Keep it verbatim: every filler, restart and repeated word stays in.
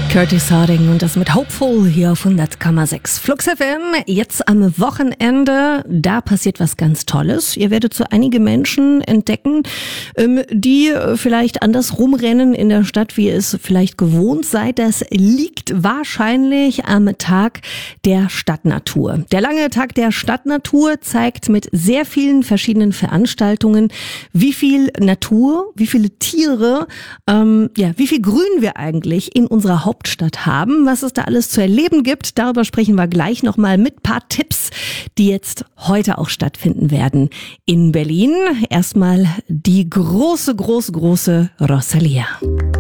Curtis Harding und das mit Hopeful hier auf hundert Komma sechs. Flux F M, jetzt am Wochenende, da passiert was ganz Tolles. Ihr werdet so einige Menschen entdecken, die vielleicht anders rumrennen in der Stadt, wie ihr es vielleicht gewohnt seid. Das liegt wahrscheinlich am Tag der Stadtnatur. Der lange Tag der Stadtnatur zeigt mit sehr vielen verschiedenen Veranstaltungen, wie viel Natur, wie viele Tiere, ähm, ja, wie viel Grün wir eigentlich in unserer Hauptstadt Stadt haben, was es da alles zu erleben gibt. Darüber sprechen wir gleich nochmal mit ein paar Tipps, die jetzt heute auch stattfinden werden in Berlin. Erstmal die große, große, große Rosalia.